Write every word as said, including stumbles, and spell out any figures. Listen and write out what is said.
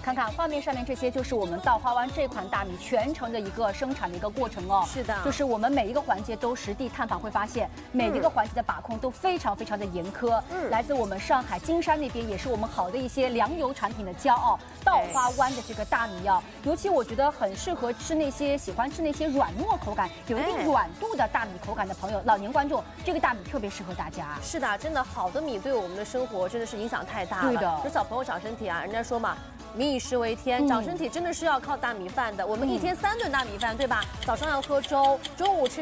看看画面上面这些，就是我们稻花湾这款大米全程的一个生产的一个过程哦。 是的， 就是我们每一个环节都实地探访，会发现每一个环节的把控都非常非常的严苛。嗯，来自我们上海金山那边，也是我们好的一些粮油产品的骄傲，稻花湾的这个大米啊，尤其我觉得很适合吃那些喜欢吃那些软糯口感、有一定软度的大米口感的朋友，老年观众，这个大米特别适合大家。 是的，真的好的米对我们的生活真的是影响太大了。 对的， 说小朋友长身体啊，人家说嘛。民以食为天，长身体真的是要靠大米饭的。我们一天三顿大米饭，对吧？早上要喝粥，中午吃。